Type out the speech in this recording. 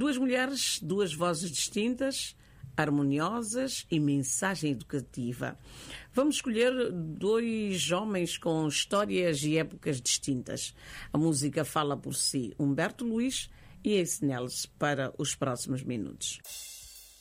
Duas mulheres, duas vozes distintas, harmoniosas e mensagem educativa. Vamos escolher dois homens com histórias e épocas distintas. A música fala por si. Humberto Luís e Ace Neles para os próximos minutos.